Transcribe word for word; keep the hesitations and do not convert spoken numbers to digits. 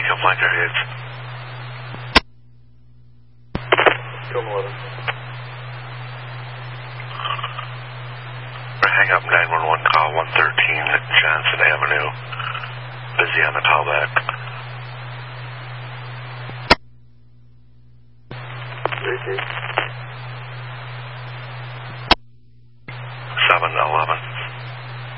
come like our heads. Come eleven. Hang up nine one one, call one thirteen at Johnson Avenue. Busy on the callback. Three two.